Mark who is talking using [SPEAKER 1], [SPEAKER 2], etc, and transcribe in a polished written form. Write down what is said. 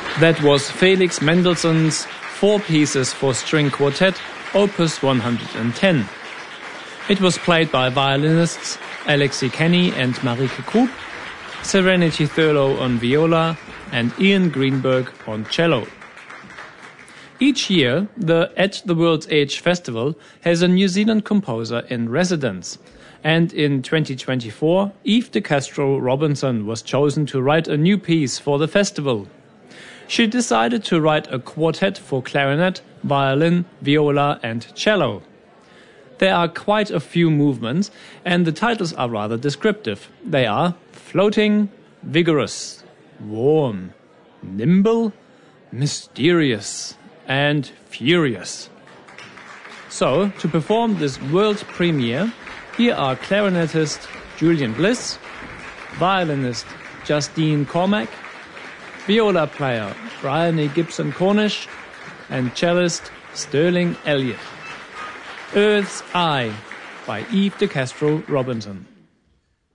[SPEAKER 1] That was Felix Mendelssohn's Four Pieces for String Quartet, Opus 110. It was played by violinists Alexi Kenny and Marike Krug, Serenity Thurlow on viola, and Ian Greenberg on cello. Each year, the At the World's Age Festival has a New Zealand composer in residence. And in 2024, Eve de Castro Robinson was chosen to write a new piece for the festival. She decided to write a quartet for clarinet, violin, viola, and cello. There are quite a few movements, and the titles are rather descriptive. They are floating, vigorous, warm, nimble, mysterious, and furious. So, to perform this world premiere, here are clarinetist Julian Bliss, violinist Justine Cormack, viola player Bryony Gibson Cornish, and cellist Sterling Elliott. Earth's Eye by Eve de Castro Robinson.